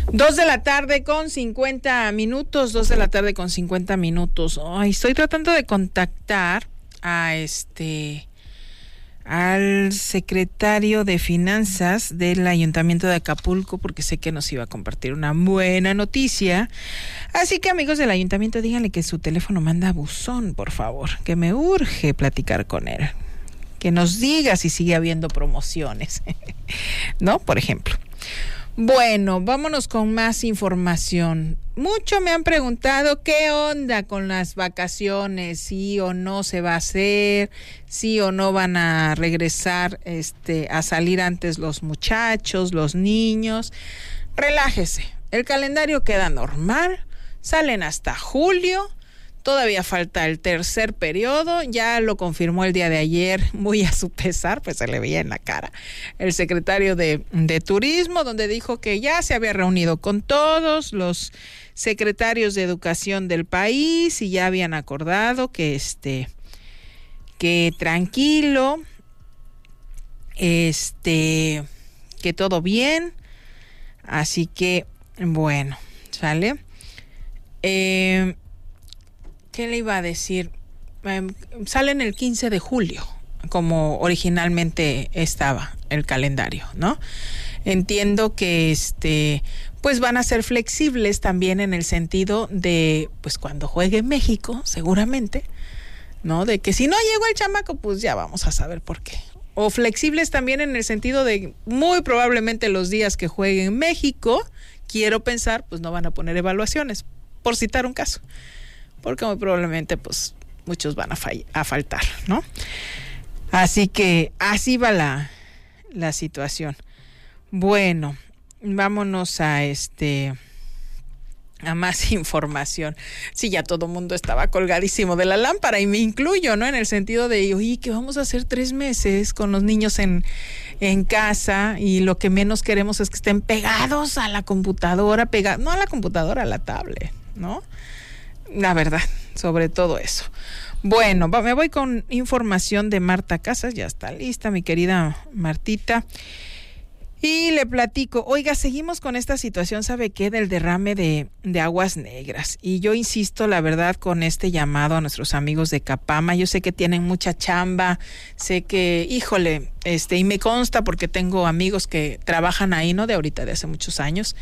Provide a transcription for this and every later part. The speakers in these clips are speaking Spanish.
2:50 PM, 2:50 PM. Ay, estoy tratando de contactar a al secretario de Finanzas del Ayuntamiento de Acapulco, porque sé que nos iba a compartir una buena noticia. Así que, amigos del Ayuntamiento, díganle que su teléfono manda buzón, por favor, que me urge platicar con él. Que nos diga si sigue habiendo promociones, ¿no? Por ejemplo. Bueno, vámonos con más información. Mucho me han preguntado qué onda con las vacaciones, sí o no se va a hacer, sí o no van a regresar a salir antes los muchachos, los niños. Relájese, el calendario queda normal, salen hasta julio. Todavía falta el tercer periodo, ya lo confirmó el día de ayer, muy a su pesar, pues se le veía en la cara, el secretario de Turismo, donde dijo que ya se había reunido con todos los secretarios de educación del país y ya habían acordado que tranquilo, que todo bien, así que bueno, ¿sale? ¿Qué le iba a decir? Salen el 15 de julio, como originalmente estaba el calendario, ¿no? Entiendo que pues van a ser flexibles también en el sentido de, pues cuando juegue México, seguramente, ¿no? De que si no llegó el chamaco, pues ya vamos a saber por qué. O flexibles también en el sentido de muy probablemente los días que juegue en México, quiero pensar, pues no van a poner evaluaciones, por citar un caso. Porque muy probablemente pues muchos van a faltar, ¿no? Así que así va la situación. Bueno, vámonos a más información. Sí, ya todo el mundo estaba colgadísimo de la lámpara y me incluyo, ¿no? En el sentido de, oye, ¿qué vamos a hacer 3 meses con los niños en casa? Y lo que menos queremos es que estén pegados a la computadora, no a la computadora, a la tablet, ¿no? La verdad, sobre todo eso. Bueno, me voy con información de Marta Casas, ya está lista mi querida Martita. Y le platico, oiga, seguimos con esta situación, ¿sabe qué? Del derrame de aguas negras. Y yo insisto, la verdad, con este llamado a nuestros amigos de Capama. Yo sé que tienen mucha chamba, sé que, híjole, y me consta porque tengo amigos que trabajan ahí, no de ahorita, de hace muchos años.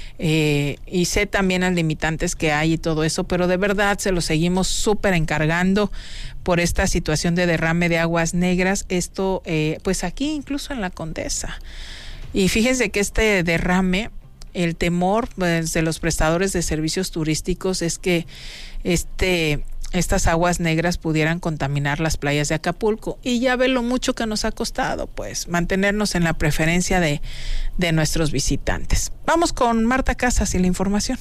Y sé también las limitantes que hay y todo eso, pero de verdad se lo seguimos súper encargando por esta situación de derrame de aguas negras. Esto, pues aquí incluso en la Condesa. Y fíjense que este derrame, el temor pues, de los prestadores de servicios turísticos es que estas aguas negras pudieran contaminar las playas de Acapulco. Y ya ve lo mucho que nos ha costado, pues, mantenernos en la preferencia de nuestros visitantes. Vamos con Marta Casas y la información.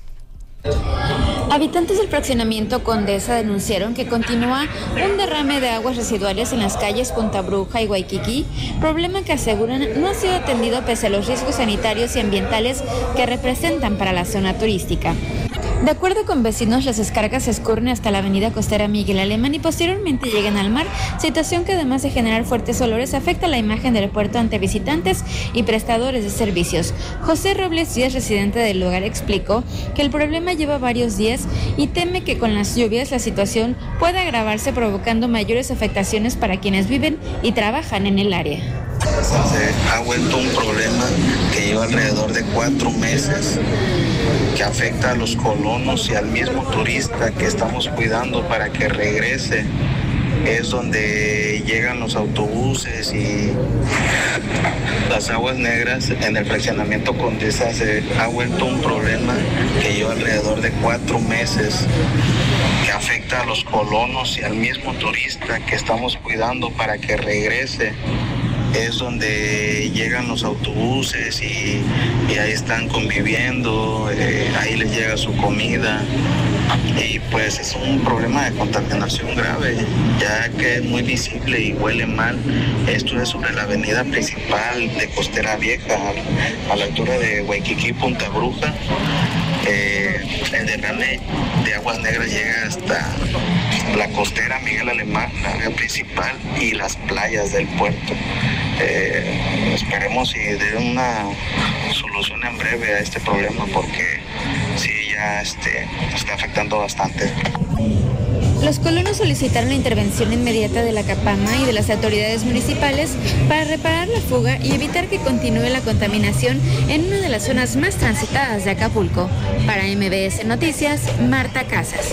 Habitantes del fraccionamiento Condesa denunciaron que continúa un derrame de aguas residuales en las calles Punta Bruja y Waikiki, problema que aseguran no ha sido atendido pese a los riesgos sanitarios y ambientales que representan para la zona turística. De acuerdo con vecinos, las descargas se escurren hasta la avenida costera Miguel Alemán y posteriormente llegan al mar, situación que además de generar fuertes olores afecta la imagen del puerto ante visitantes y prestadores de servicios. José Robles Díaz, residente del lugar, explicó que el problema lleva varios días y teme que con las lluvias la situación pueda agravarse, provocando mayores afectaciones para quienes viven y trabajan en el área. Se ha vuelto un problema que lleva alrededor de 4 meses, que afecta a los colonos y al mismo turista que estamos cuidando para que regrese. Es donde llegan los autobuses y las aguas negras en el fraccionamiento Condesa. Se ha vuelto un problema que lleva alrededor de 4 meses, que afecta a los colonos y al mismo turista que estamos cuidando para que regrese. Es donde llegan los autobuses y ahí están conviviendo, ahí les llega su comida y pues es un problema de contaminación grave, ya que es muy visible y huele mal. Esto es sobre la avenida principal de Costera Vieja, a la altura de Waikiki, Punta Bruja. El derrame de aguas negras llega hasta la costera Miguel Alemán, la área principal, y las playas del puerto. Esperemos y dé una solución en breve. breve a este problema porque sí, ya está afectando bastante. Los colonos solicitaron la intervención inmediata de la Capama y de las autoridades municipales para reparar la fuga y evitar que continúe la contaminación en una de las zonas más transitadas de Acapulco. Para MBS Noticias, Marta Casas.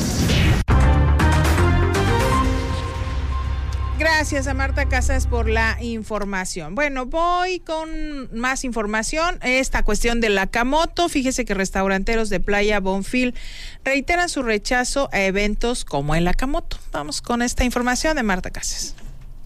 Gracias a Marta Casas por la información. Bueno, voy con más información. Esta cuestión del Acamoto. Fíjese que restauranteros de Playa Bonfil reiteran su rechazo a eventos como el Acamoto. Vamos con esta información de Marta Casas.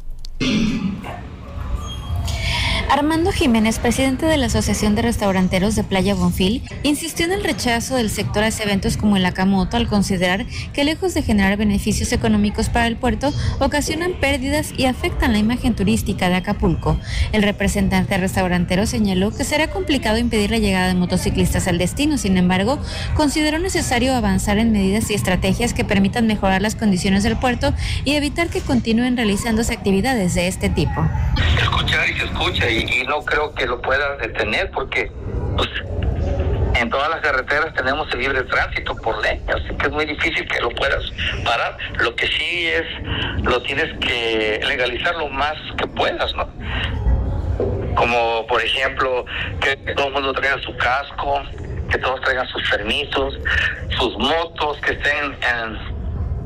Armando Jiménez, presidente de la Asociación de Restauranteros de Playa Bonfil, insistió en el rechazo del sector hacia eventos como el Acamoto al considerar que lejos de generar beneficios económicos para el puerto, ocasionan pérdidas y afectan la imagen turística de Acapulco. El representante restaurantero señaló que será complicado impedir la llegada de motociclistas al destino, sin embargo, consideró necesario avanzar en medidas y estrategias que permitan mejorar las condiciones del puerto y evitar que continúen realizándose actividades de este tipo. Escuchar y se escucha y no creo que lo puedas detener porque pues, en todas las carreteras tenemos el libre tránsito por ley, así que es muy difícil que lo puedas parar. Lo que sí es, lo tienes que legalizar lo más que puedas, ¿no? Como por ejemplo, que todo el mundo traiga su casco, que todos traigan sus permisos, sus motos, que estén en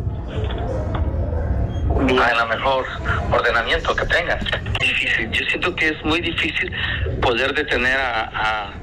el mejor ordenamiento que tengan. Es difícil, yo siento que es muy difícil poder detener a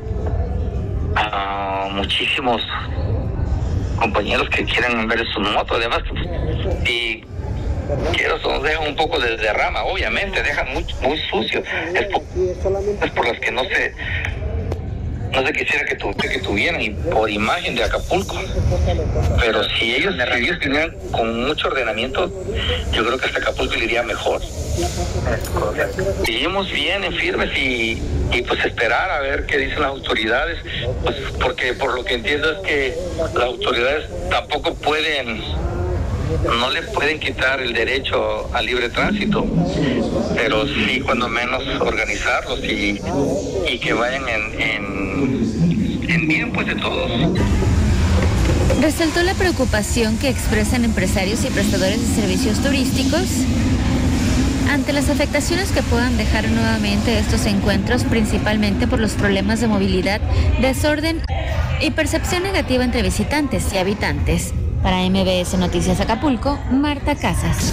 muchísimos compañeros que quieren ver su moto, además, y eso deja un poco de derrama, obviamente, deja muy sucio, es por las que no se quisiera que tuvieran, y por imagen de Acapulco. Pero si ellos tenían con mucho ordenamiento, yo creo que hasta Acapulco le iría mejor. Seguimos bien en firmes y pues esperar a ver qué dicen las autoridades, pues porque por lo que entiendo es que las autoridades tampoco no le pueden quitar el derecho al libre tránsito, pero sí cuando menos organizarlos y que vayan en bien pues de todos. Resaltó la preocupación que expresan empresarios y prestadores de servicios turísticos ante las afectaciones que puedan dejar nuevamente estos encuentros, principalmente por los problemas de movilidad, desorden y percepción negativa entre visitantes y habitantes. Para MBS Noticias Acapulco, Marta Casas.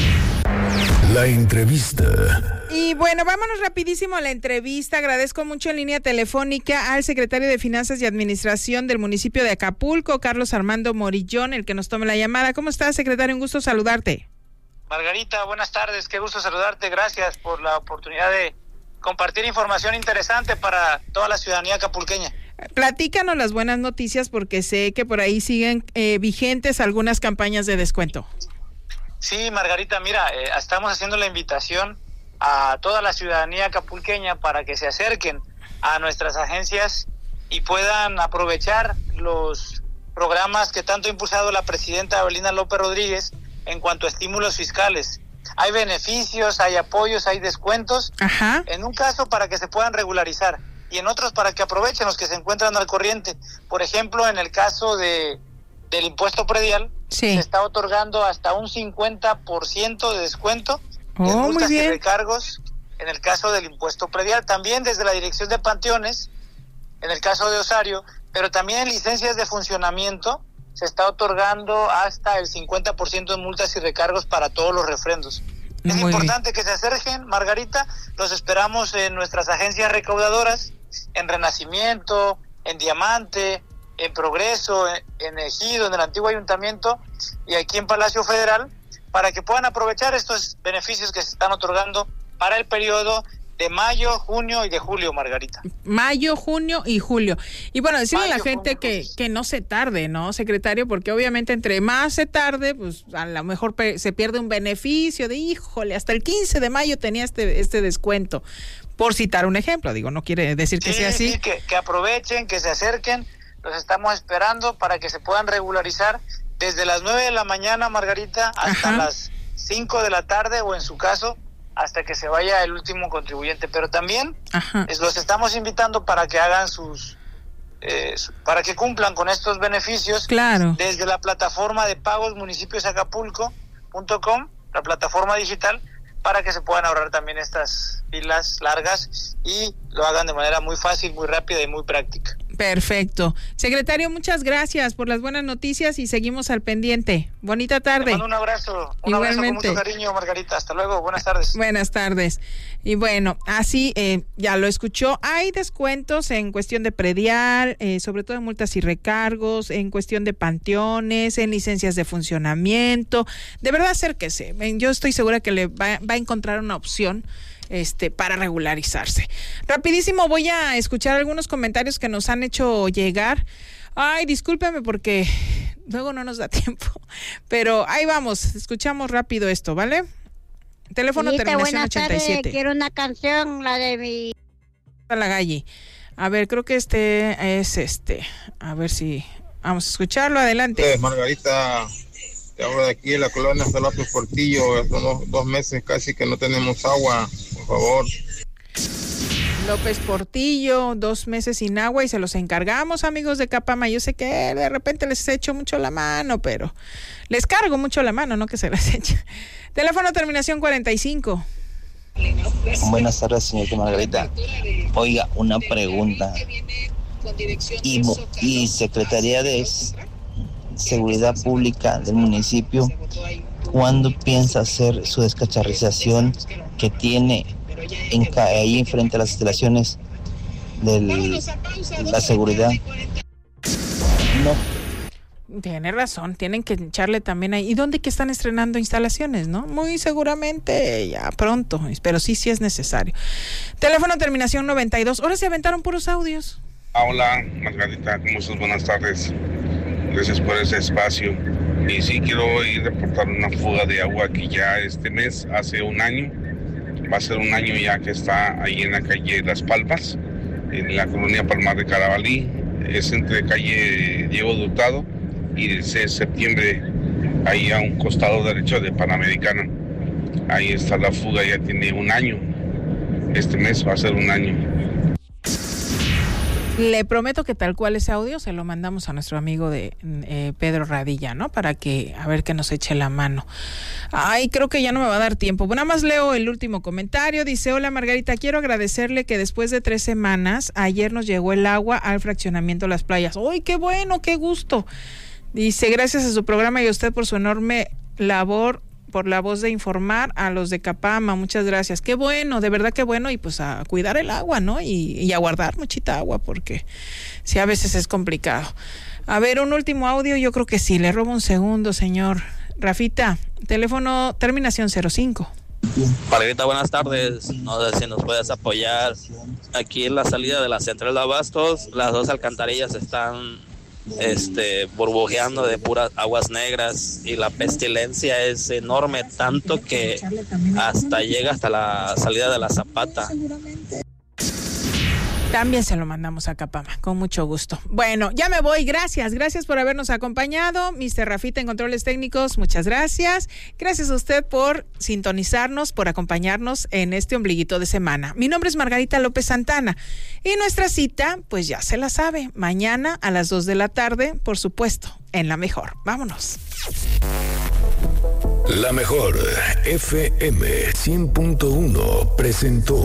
La entrevista. Y bueno, vámonos rapidísimo a la entrevista. Agradezco mucho en línea telefónica al secretario de Finanzas y Administración del municipio de Acapulco, Carlos Armando Morillón, el que nos tome la llamada. ¿Cómo estás, secretario? Un gusto saludarte. Margarita, buenas tardes, qué gusto saludarte. Gracias por la oportunidad de compartir información interesante para toda la ciudadanía acapulqueña. Platícanos las buenas noticias porque sé que por ahí siguen vigentes algunas campañas de descuento. Sí, Margarita, mira, estamos haciendo la invitación a toda la ciudadanía acapulqueña para que se acerquen a nuestras agencias y puedan aprovechar los programas que tanto ha impulsado la presidenta Abelina López Rodríguez en cuanto a estímulos fiscales. Hay beneficios, hay apoyos, hay descuentos. Ajá. En un caso para que se puedan regularizar y en otros para que aprovechen los que se encuentran al corriente. Por ejemplo, en el caso del impuesto predial, sí, se está otorgando hasta un 50% de descuento en multas y recargos en el caso del impuesto predial. También desde la Dirección de Panteones, en el caso de Osario, pero también en licencias de funcionamiento, se está otorgando hasta el 50% de multas y recargos para todos los refrendos. Es importante que se acerquen, Margarita, los esperamos en nuestras agencias recaudadoras, en Renacimiento, en Diamante, en Progreso, en Ejido, en el antiguo ayuntamiento y aquí en Palacio Federal, para que puedan aprovechar estos beneficios que se están otorgando para el periodo de mayo, junio y de julio, Margarita. Mayo, junio y julio. Y bueno, decirle a la gente que no se tarde, ¿no, secretario? Porque obviamente entre más se tarde, pues a lo mejor se pierde un beneficio de, híjole, hasta el 15 de mayo tenía este descuento. Por citar un ejemplo, digo, no quiere decir que sea así. Sí, que aprovechen, que se acerquen, los estamos esperando para que se puedan regularizar desde las 9 de la mañana, Margarita, hasta las 5 de la tarde, o en su caso, hasta que se vaya el último contribuyente. Pero también Ajá. los estamos invitando para que hagan para que cumplan con estos beneficios. Claro. Desde la plataforma de pagos municipiosacapulco.com, la plataforma digital, para que se puedan ahorrar también estas filas largas y lo hagan de manera muy fácil, muy rápida y muy práctica. Perfecto. Secretario, muchas gracias por las buenas noticias y seguimos al pendiente. Bonita tarde. Te mando un abrazo. Un Igualmente. abrazo con mucho cariño, Margarita. Hasta luego. Buenas tardes. Buenas tardes. Y bueno, así ya lo escuchó. Hay descuentos en cuestión de predial, sobre todo en multas y recargos, en cuestión de panteones, en licencias de funcionamiento. De verdad, acérquese. Yo estoy segura que le va a encontrar una opción para regularizarse. Rapidísimo, voy a escuchar algunos comentarios que nos han hecho llegar. Ay, discúlpeme porque luego no nos da tiempo, pero ahí vamos, escuchamos rápido esto, ¿vale? Teléfono terminación 87. Tardes. Quiero una canción, la de mi... La Galli. A ver, creo que es a ver si vamos a escucharlo, adelante. Margarita, te hablo de aquí de la colonia San López Portillo. Hace unos 2 meses casi que no tenemos agua, por favor. López Portillo, 2 meses sin agua y se los encargamos, amigos de Capama. Yo sé que de repente les echo mucho la mano, pero les cargo mucho la mano, no que se las eche. Teléfono terminación 45. Buenas tardes, señorita Margarita. Oiga, una pregunta. ¿Y Secretaría de Seguridad Pública del municipio, cuándo piensa hacer su descacharrización que tiene ahí enfrente a las instalaciones de la seguridad? No. Tiene razón, tienen que echarle también ahí. ¿Y dónde que están estrenando instalaciones, no? Muy seguramente ya pronto, pero sí es necesario. Teléfono terminación 92. Ahora se aventaron puros audios. Hola, Margarita, ¿cómo estás? Buenas tardes. Gracias por ese espacio. Y sí, quiero ir a reportar una fuga de agua aquí ya este mes, hace un año. Va a ser un año ya que está ahí en la calle Las Palmas, en la colonia Palmar de Carabalí. Es entre calle Diego de Hurtado y el 6 de septiembre, ahí a un costado derecho de Panamericana. Ahí está la fuga, ya tiene un año. Este mes va a ser un año. Le prometo que tal cual ese audio se lo mandamos a nuestro amigo de Pedro Radilla, ¿no? Para que, a ver, que nos eche la mano. Ay, creo que ya no me va a dar tiempo. Bueno, nada más leo el último comentario. Dice, hola Margarita, quiero agradecerle que después de 3 semanas, ayer nos llegó el agua al fraccionamiento Las Playas. ¡Ay, qué bueno, qué gusto! Dice, gracias a su programa y a usted por su enorme labor, por la voz de informar a los de Capama, muchas gracias. Qué bueno, de verdad qué bueno, y pues a cuidar el agua, ¿no? Y a guardar muchita agua, porque sí, a veces es complicado. A ver, un último audio, yo creo que sí, le robo un segundo, señor. Rafita, teléfono terminación 05. Margarita, buenas tardes. No sé si nos puedes apoyar. Aquí en la salida de la central de abastos, las 2 alcantarillas están burbujeando de puras aguas negras y la pestilencia es enorme, tanto que hasta llega hasta la salida de la Zapata. También se lo mandamos a Capama, con mucho gusto. Bueno, ya me voy, gracias por habernos acompañado. Mr. Rafita en Controles Técnicos, muchas gracias. Gracias a usted por sintonizarnos, por acompañarnos en este ombliguito de semana. Mi nombre es Margarita López Santana y nuestra cita, pues ya se la sabe, mañana a las 2 de la tarde, por supuesto, en La Mejor. Vámonos. La Mejor FM 100.1 presentó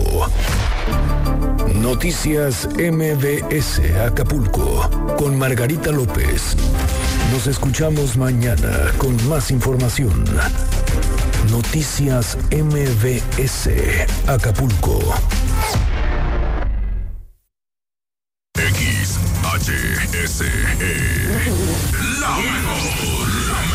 Noticias MBS Acapulco con Margarita López. Nos escuchamos mañana con más información. Noticias MBS Acapulco. XHSE. La mejor.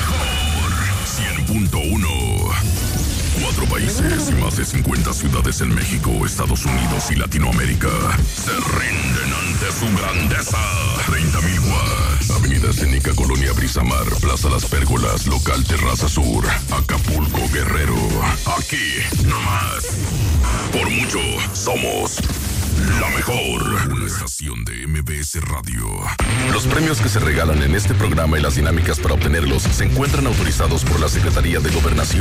100.1. 4 países y más de 50 ciudades en México, Estados Unidos y Latinoamérica se rinden ante su grandeza. 30,000 watts. Avenida Escénica, Colonia Brisamar, Plaza Las Pérgolas, Local Terraza Sur, Acapulco, Guerrero. Aquí, nomás. Por mucho, somos la mejor. Una estación de MBS Radio. Los premios que se regalan en este programa y las dinámicas para obtenerlos se encuentran autorizados por la Secretaría de Gobernación